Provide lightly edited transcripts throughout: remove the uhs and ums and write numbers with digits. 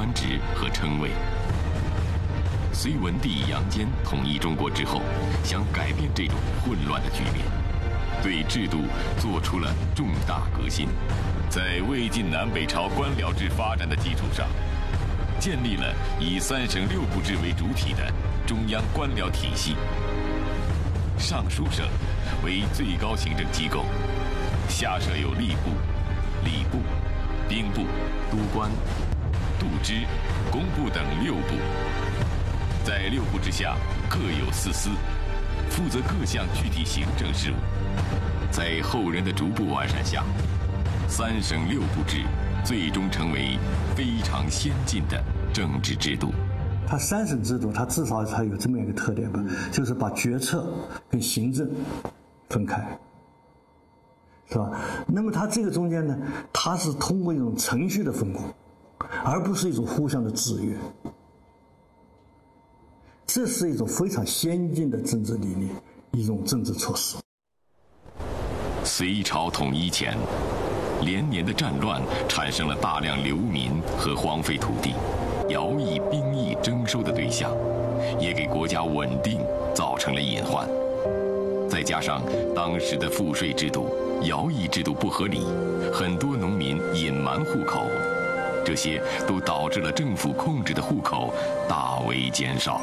官职和称谓。隋文帝杨坚统一中国之后，想改变这种混乱的局面，对制度做出了重大革新。在魏晋南北朝官僚制发展的基础上，建立了以3省6部制为主体的中央官僚体系。尚书省为最高行政机构，下设有吏部、礼部、兵部、都官、度支、工部等6部。在6部之下各有4司，负责各项具体行政事务。在后人的逐步完善下，3省6部制最终成为非常先进的政治制度。 它3省制度，它至少它有这么一个特点吧，就是把决策跟行政分开，是吧？那么它这个中间呢，它是通过一种程序的分工，而不是一种互相的制约。这是一种非常先进的政治理念，一种政治措施。 隋朝统一前，连年的战乱产生了大量流民和荒废土地，徭役、兵役征收的对象，也给国家稳定造成了隐患。再加上当时的赋税制度、徭役制度不合理，很多农民隐瞒户口，这些都导致了政府控制的户口大为减少。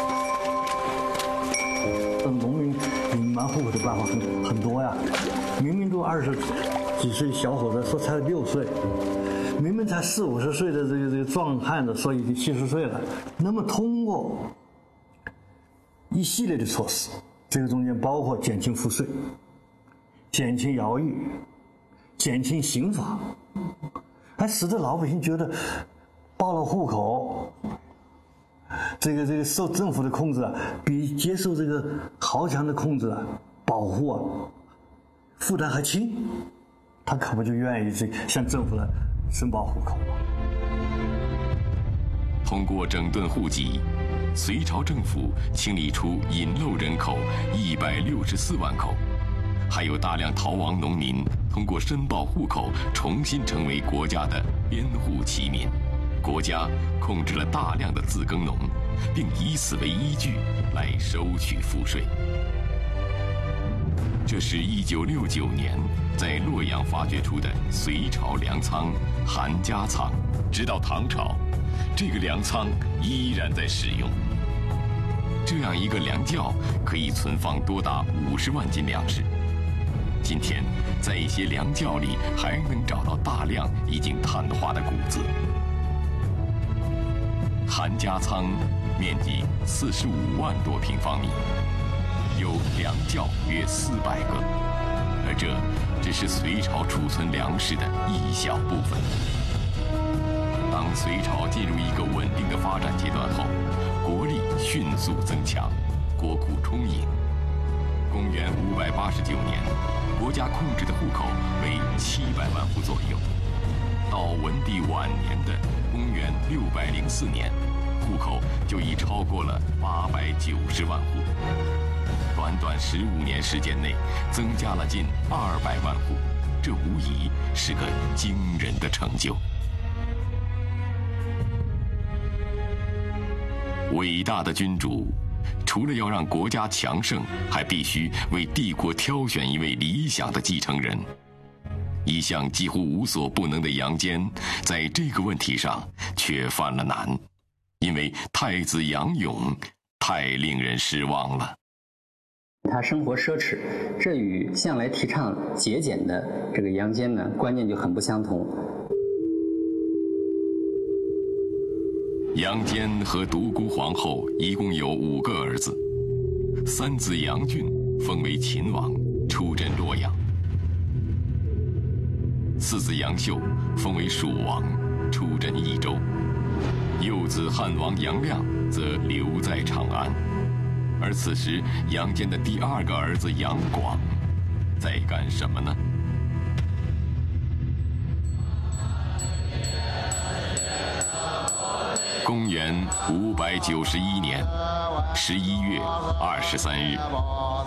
农民隐瞒户口的办法很多呀，明明都20几岁小伙子说才6岁，明明才40、50岁的这个壮汉子说已经70岁了。那么通过一系列的措施，这个中间包括减轻赋税、减轻徭役、减轻刑罚，还使得老百姓觉得报了户口，这个受政府的控制比接受这个豪强的控制保护负担还轻，他可不就愿意向政府来申报户口吗？ 通过整顿户籍，隋朝政府清理出隐漏人口164万口，还有大量逃亡农民通过申报户口重新成为国家的编户齐民。国家控制了大量的自耕农，并以此为依据来收取赋税。这是1969年在洛阳发掘出的隋朝粮仓韩家仓，直到唐朝，这个粮仓依然在使用。这样一个粮窖可以存放多达50万斤粮食。今天，在一些粮窖里还能找到大量已经碳化的谷子。韩家仓面积45万多平方米，有粮窖约400个，而这只是隋朝储存粮食的一小部分。当隋朝进入一个稳定的发展阶段后，国力迅速增强，国库充盈。公元589年，国家控制的户口为700万户左右。到文帝晚年的公元604年，户口就已超过了890万户。短短15年时间内，增加了近200万户，这无疑是个惊人的成就。伟大的君主，除了要让国家强盛，还必须为帝国挑选一位理想的继承人。一向几乎无所不能的杨坚，在这个问题上却犯了难，因为太子杨勇太令人失望了。 他生活奢侈，这与向来提倡节俭的这个杨坚呢，观念就很不相同。 杨坚和独孤皇后一共有5个儿子，三子杨俊封为秦王，出镇洛阳；四子杨秀封为蜀王，出镇益州；幼子汉王杨亮则留在长安。而此时，杨坚的第2个儿子杨广在干什么呢？公元591年11月23日，